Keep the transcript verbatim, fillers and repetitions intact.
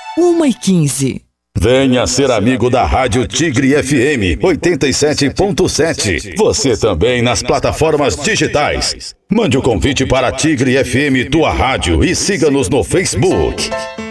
uma e quinze. Venha ser amigo da Rádio Tigre F M oitenta e sete ponto sete. Você também nas plataformas digitais. Mande o convite para Tigre F M Tua Rádio e siga-nos no Facebook.